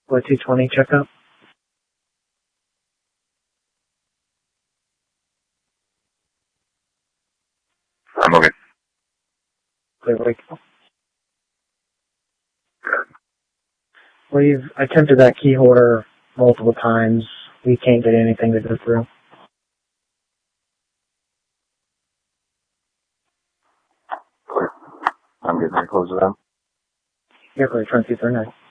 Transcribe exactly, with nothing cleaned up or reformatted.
What two twenty checkup? I'm okay. Clear wake. We've attempted that key holder multiple times. We can't get anything to go through. Clear. I'm getting very close to them. Here, clear, twenty-two thirty-nine.